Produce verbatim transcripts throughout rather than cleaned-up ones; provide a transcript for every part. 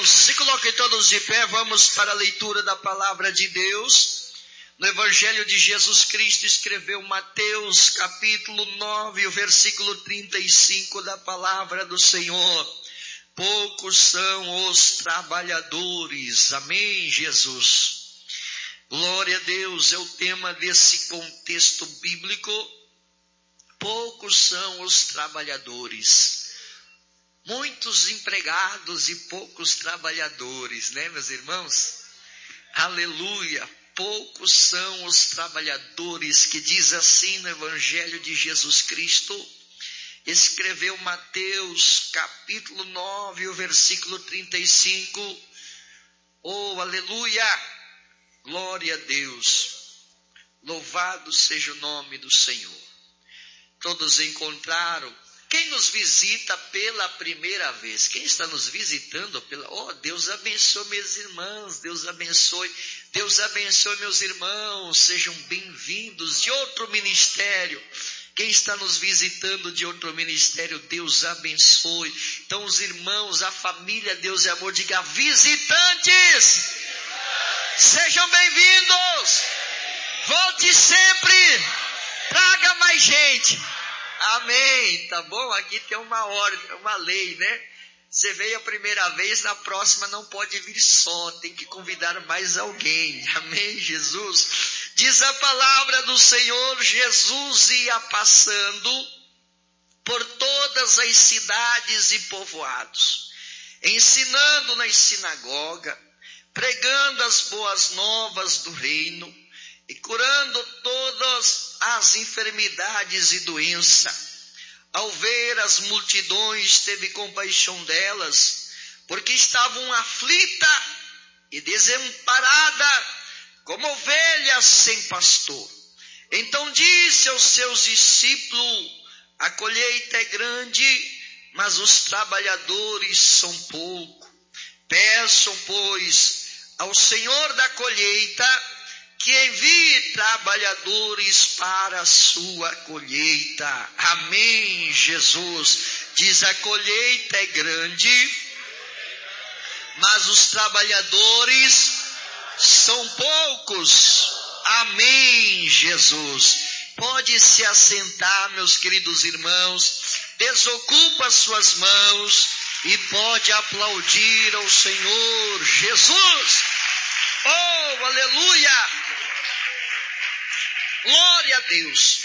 Deus. Se coloquem todos de pé, vamos para a leitura da palavra de Deus. No Evangelho de Jesus Cristo escreveu Mateus capítulo nove, o versículo trinta e cinco da palavra do Senhor. Poucos são os trabalhadores. Amém, Jesus. Glória a Deus, é o tema desse contexto bíblico. Poucos são os trabalhadores. Muitos empregados e poucos trabalhadores, né, meus irmãos? Aleluia! Poucos são os trabalhadores, que diz assim no Evangelho de Jesus Cristo. Escreveu Mateus capítulo nove, o versículo trinta e cinco. Oh, aleluia! Glória a Deus! Louvado seja o nome do Senhor. Todos encontraram. Quem nos visita pela primeira vez? Quem está nos visitando pela... Oh, Deus abençoe meus irmãos, Deus abençoe, Deus abençoe meus irmãos, sejam bem-vindos de outro ministério. Quem está nos visitando de outro ministério, Deus abençoe. Então os irmãos, a família, Deus é amor, diga visitantes, sejam bem-vindos, volte sempre, traga mais gente. Amém, tá bom? Aqui tem uma ordem, uma lei, né? Você veio a primeira vez, na próxima não pode vir só, tem que convidar mais alguém. Amém, Jesus? Diz a palavra do Senhor, Jesus ia passando por todas as cidades e povoados, ensinando nas sinagogas, pregando as boas novas do reino, e curando todas as enfermidades e doenças. Ao ver as multidões, teve compaixão delas, porque estavam aflitas e desamparadas, como ovelhas sem pastor. Então disse aos seus discípulos: a colheita é grande, mas os trabalhadores são poucos. Peçam, pois, ao Senhor da colheita que envie trabalhadores para a sua colheita. Amém, Jesus. Diz: a colheita é grande, mas os trabalhadores são poucos. Amém, Jesus. Pode se assentar, meus queridos irmãos. Desocupa suas mãos e pode aplaudir ao Senhor Jesus. Oh, aleluia! Glória a Deus.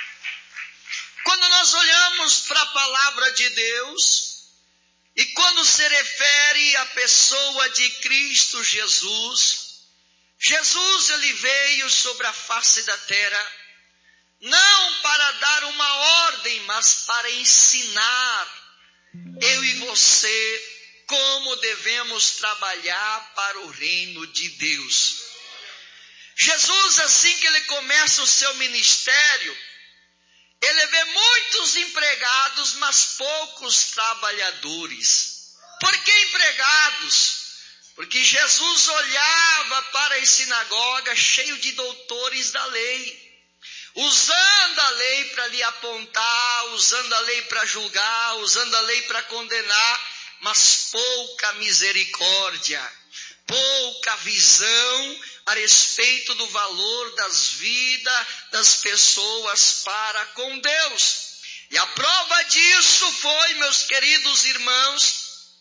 Quando nós olhamos para a palavra de Deus, e quando se refere à pessoa de Cristo Jesus, Jesus ele veio sobre a face da terra, não para dar uma ordem, mas para ensinar eu e você como devemos trabalhar para o reino de Deus. Jesus, assim que ele começa o seu ministério, ele vê muitos empregados, mas poucos trabalhadores. Por que empregados? Porque Jesus olhava para as sinagogas cheio de doutores da lei, usando a lei para lhe apontar, usando a lei para julgar, usando a lei para condenar, mas pouca misericórdia, pouca visão a respeito do valor das vidas das pessoas para com Deus. E a prova disso foi, meus queridos irmãos,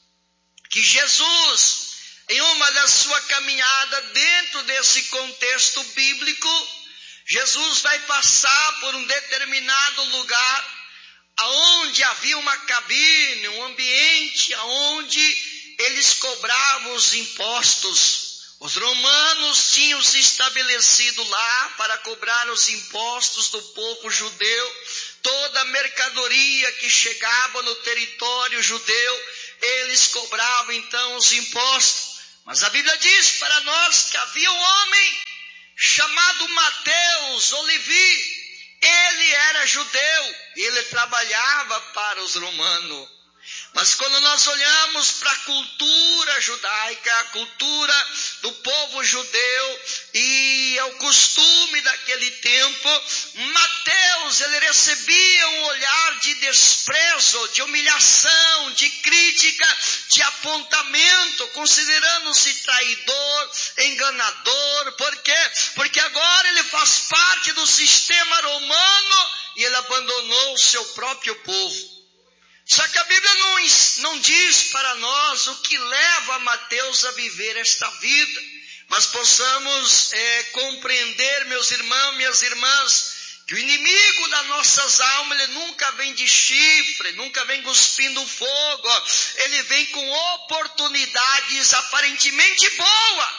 que Jesus, em uma da sua caminhada dentro desse contexto bíblico, Jesus vai passar por um determinado lugar, aonde havia uma cabine, um ambiente onde eles cobravam os impostos. Os romanos tinham se estabelecido lá para cobrar os impostos do povo judeu. Toda a mercadoria que chegava no território judeu, eles cobravam então os impostos. Mas a Bíblia diz para nós que havia um homem chamado Mateus ou Levi. Ele era judeu e ele trabalhava para os romanos. Mas quando nós olhamos para a cultura judaica, a cultura do povo judeu e ao costume daquele tempo, Mateus, ele recebia um olhar de desprezo, de humilhação, de crítica, de apontamento, considerando-se traidor, enganador. Por quê? Porque agora ele faz parte do sistema romano e ele abandonou o seu próprio povo. Só que a Bíblia não, não diz para nós o que leva Mateus a viver esta vida. Mas possamos é, compreender, meus irmãos, minhas irmãs, que o inimigo das nossas almas, ele nunca vem de chifre, nunca vem cuspindo fogo. Ele vem com oportunidades aparentemente boas.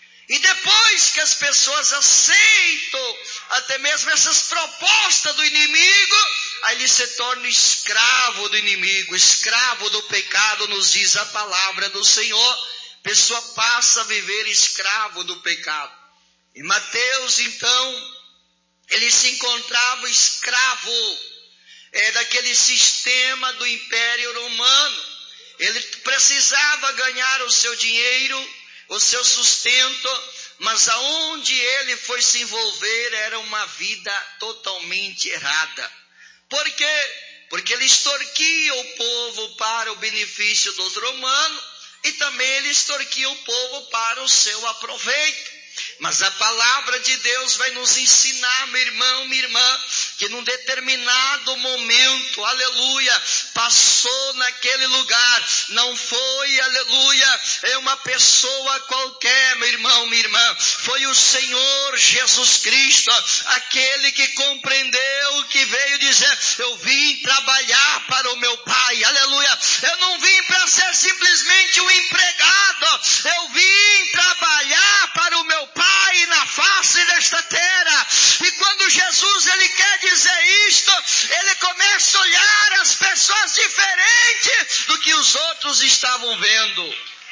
E depois que as pessoas aceitam até mesmo essas propostas do inimigo, aí ele se torna escravo do inimigo, escravo do pecado, nos diz a palavra do Senhor. A pessoa passa a viver escravo do pecado. E Mateus, então, ele se encontrava escravo é, daquele sistema do Império Romano. Ele precisava ganhar o seu dinheiro, o seu sustento, mas aonde ele foi se envolver era uma vida totalmente errada. Por quê? Porque ele extorquia o povo para o benefício dos romanos, e também ele extorquia o povo para o seu aproveito. Mas a palavra de Deus vai nos ensinar, meu irmão, minha irmã, que num determinado momento, aleluia, passou naquele lugar, não foi, aleluia, é uma pessoa qualquer, meu irmão, minha irmã, foi o Senhor Jesus Cristo, aquele que compreendeu, que veio dizer, eu vim trabalhar para o meu Pai, aleluia, eu não vim para ser simplesmente um empregado, eu vim trabalhar para o meu Pai na face desta terra. E quando Jesus ele quer dizer isto, ele começa a olhar as pessoas diferentes do que os outros estavam vendo.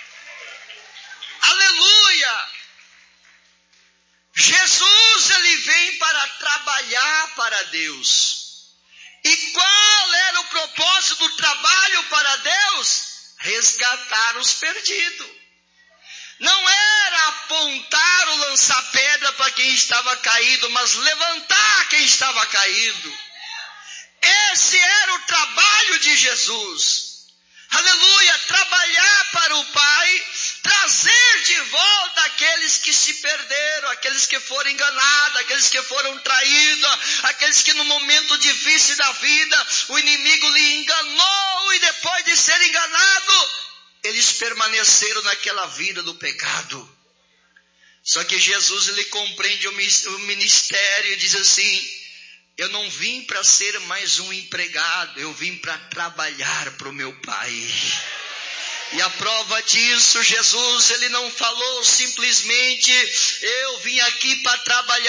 Aleluia! Jesus ele vem para trabalhar para Deus. E qual era o propósito do trabalho para Deus? Resgatar os perdidos. Não era apontar ou lançar pedra para quem estava caído, mas levantar quem estava caído. Esse era o trabalho de Jesus. Aleluia, trabalhar para o Pai, trazer de volta aqueles que se perderam, aqueles que foram enganados, aqueles que foram traídos, aqueles que no momento difícil da vida, o inimigo lhe enganou e depois de ser enganado, eles permaneceram naquela vida do pecado. Só que Jesus, ele compreende o ministério e diz assim, eu não vim para ser mais um empregado, eu vim para trabalhar para o meu Pai. E a prova disso, Jesus, ele não falou simplesmente, eu vim aqui para trabalhar.